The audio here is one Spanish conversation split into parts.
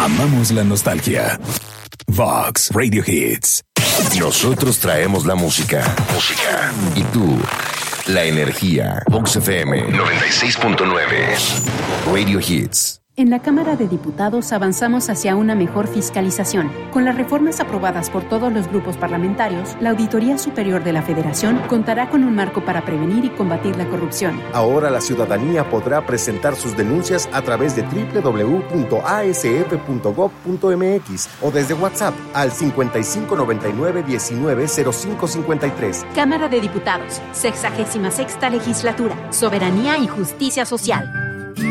amamos la nostalgia. Vox Radio Hits. Nosotros traemos la música. Y tú, la energía. Vox FM 96.9. Radio Hits. En la Cámara de Diputados avanzamos hacia una mejor fiscalización. Con las reformas aprobadas por todos los grupos parlamentarios, la Auditoría Superior de la Federación contará con un marco para prevenir y combatir la corrupción. Ahora la ciudadanía podrá presentar sus denuncias a través de www.asf.gov.mx o desde WhatsApp al 5599-190553. Cámara de Diputados, 66ª Legislatura, Soberanía y Justicia Social.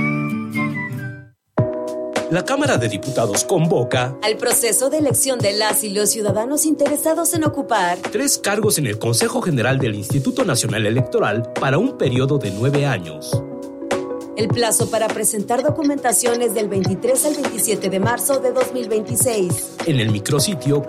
La Cámara de Diputados convoca al proceso de elección de las y los ciudadanos interesados en ocupar 3 cargos en el Consejo General del Instituto Nacional Electoral para un periodo de 9 años. El plazo para presentar documentación es del 23 al 27 de marzo de 2026. En el micrositio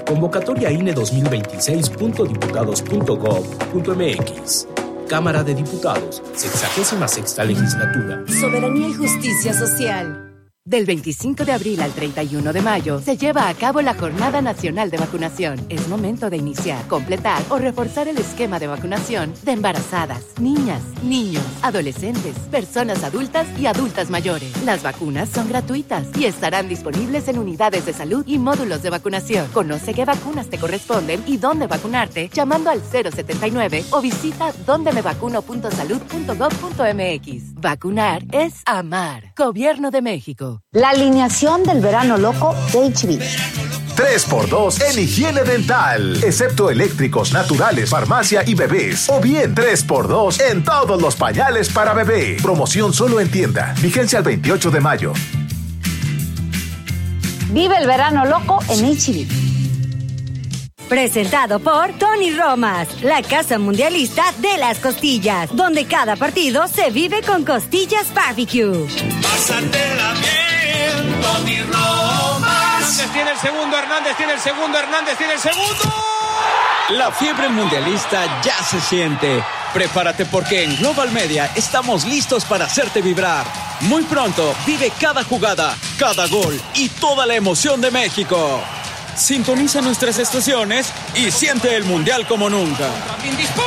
convocatoriaine2026.diputados.gov.mx. Cámara de Diputados, 66ª Legislatura. Soberanía y Justicia Social. Del 25 de abril al 31 de mayo se lleva a cabo la Jornada Nacional de Vacunación. Es momento de iniciar, completar o reforzar el esquema de vacunación de embarazadas, niñas, niños, adolescentes, personas adultas y adultas mayores. Las vacunas son gratuitas y estarán disponibles en unidades de salud y módulos de vacunación. Conoce qué vacunas te corresponden y dónde vacunarte llamando al 079 o visita dondemevacuno.salud.gov.mx. Vacunar es amar. Gobierno de México. La alineación del verano loco de HB. 3x2 en higiene dental, excepto eléctricos, naturales, farmacia y bebés. O bien 3x2 en todos los pañales para bebé. Promoción solo en tienda. Vigencia al 28 de mayo. Vive el verano loco en HB. Presentado por Tony Romas, la casa mundialista de las costillas, donde cada partido se vive con costillas barbecue. Pásatela bien, Tony Romas. Hernández tiene el segundo. La fiebre mundialista ya se siente. Prepárate porque en Global Media estamos listos para hacerte vibrar. Muy pronto vive cada jugada, cada gol y toda la emoción de México. Sintoniza nuestras estaciones y siente el Mundial como nunca. ¡También dispara!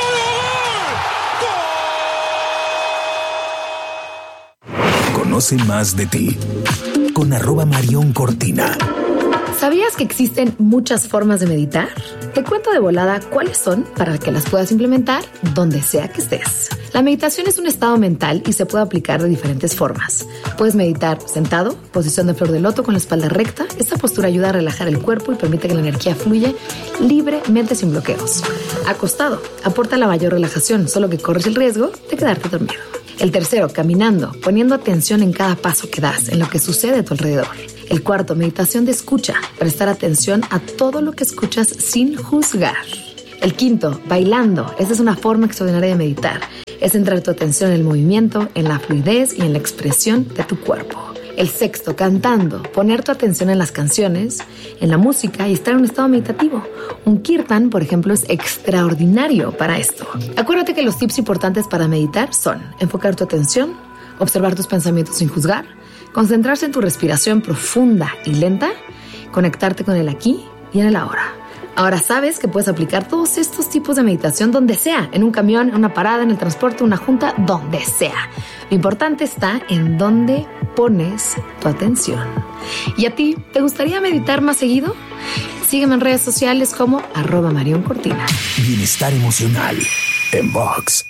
Conoce más de ti con @Marión Cortina. ¿Sabías que existen muchas formas de meditar? Te cuento de volada cuáles son para que las puedas implementar donde sea que estés. La meditación es un estado mental y se puede aplicar de diferentes formas. Puedes meditar sentado, posición de flor de loto con la espalda recta. Esta postura ayuda a relajar el cuerpo y permite que la energía fluya libremente sin bloqueos. Acostado, aporta la mayor relajación, solo que corres el riesgo de quedarte dormido. El tercero, caminando, poniendo atención en cada paso que das, en lo que sucede a tu alrededor. El cuarto, meditación de escucha, prestar atención a todo lo que escuchas sin juzgar. El quinto, bailando. Esta es una forma extraordinaria de meditar. Es centrar tu atención en el movimiento, en la fluidez y en la expresión de tu cuerpo. El sexto, cantando. Poner tu atención en las canciones, en la música y estar en un estado meditativo. Un kirtan, por ejemplo, es extraordinario para esto. Acuérdate que los tips importantes para meditar son enfocar tu atención, observar tus pensamientos sin juzgar, concentrarse en tu respiración profunda y lenta, conectarte con el aquí y en el ahora. Ahora sabes que puedes aplicar todos estos tipos de meditación donde sea, en un camión, en una parada, en el transporte, una junta, donde sea. Lo importante está en dónde pones tu atención. ¿Y a ti, te gustaría meditar más seguido? Sígueme en redes sociales como @Marión Cortina. Bienestar emocional en Vox.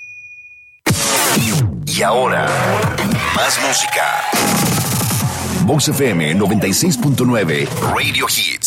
Y ahora, más música. Vox FM 96.9 Radio Hits.